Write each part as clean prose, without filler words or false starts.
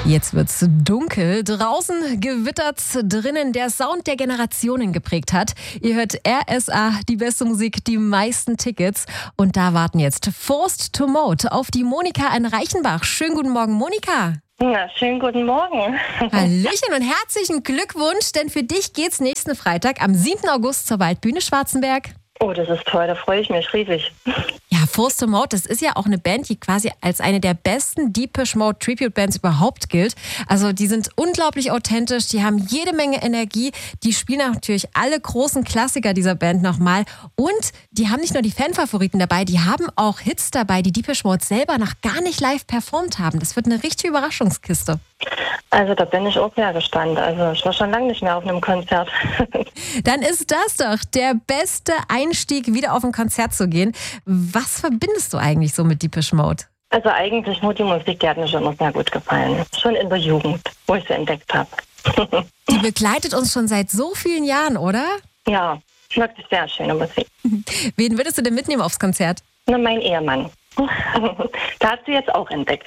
Jetzt wird's dunkel. Draußen gewittert's, drinnen der Sound, der Generationen geprägt hat. Ihr hört RSA, die beste Musik, die meisten Tickets. Und da warten jetzt Forced to Mode auf die Monika in Reichenbach. Schönen guten Morgen, Monika. Ja, schönen guten Morgen. Hallöchen und herzlichen Glückwunsch, denn für dich geht's nächsten Freitag am 7. August zur Waldbühne Schwarzenberg. Oh, das ist toll, da freue ich mich riesig. Ja, Forced to Mode, das ist ja auch eine Band, die quasi als eine der besten Depeche Mode Tribute Bands überhaupt gilt. Also die sind unglaublich authentisch, die haben jede Menge Energie, die spielen natürlich alle großen Klassiker dieser Band nochmal und die haben nicht nur die Fanfavoriten dabei, die haben auch Hits dabei, die Depeche Mode selber noch gar nicht live performt haben. Das wird eine richtige Überraschungskiste. Also da bin ich auch sehr gespannt. Also ich war schon lange nicht mehr auf einem Konzert. Dann ist das doch der beste Einstieg, wieder auf ein Konzert zu gehen. Was verbindest du eigentlich so mit Depeche Mode? Also eigentlich nur die Musik, die hat mir schon immer sehr gut gefallen. Schon in der Jugend, wo ich sie entdeckt habe. Die begleitet uns schon seit so vielen Jahren, oder? Ja, wirklich sehr schöne Musik. Wen würdest du denn mitnehmen aufs Konzert? Na, mein Ehemann. Da hat sie jetzt auch entdeckt.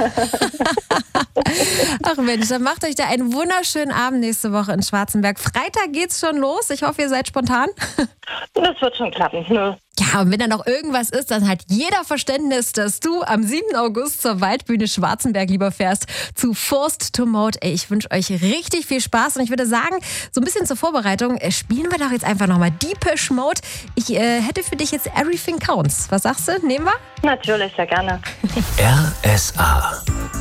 Ach Mensch, dann macht euch da einen wunderschönen Abend nächste Woche in Schwarzenberg. Freitag geht's schon los. Ich hoffe, ihr seid spontan. Das wird schon klappen. Ne? Ja, und wenn da noch irgendwas ist, dann hat jeder Verständnis, dass du am 7. August zur Waldbühne Schwarzenberg lieber fährst zu Forced to Mode. Ey, ich wünsche euch richtig viel Spaß und ich würde sagen, so ein bisschen zur Vorbereitung, spielen wir doch jetzt einfach nochmal Depeche Mode. Ich hätte für dich jetzt Everything Counts. Was sagst du? Nehmen wir? Natürlich, sehr gerne. RSA.